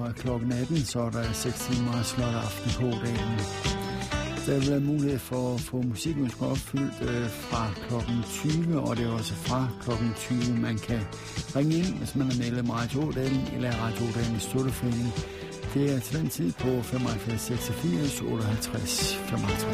Klokken 18, så er der 6 timer slot aften på dagen. Der vil være mulighed for at få musikønsker opfyldt fra klokken 20, og det er også fra klokken 20, man kan ringe ind, hvis man er medlem af Radio Ådalen eller Radio Ådalen i Støtteforening. Det er til den tid på 75 86 58 55.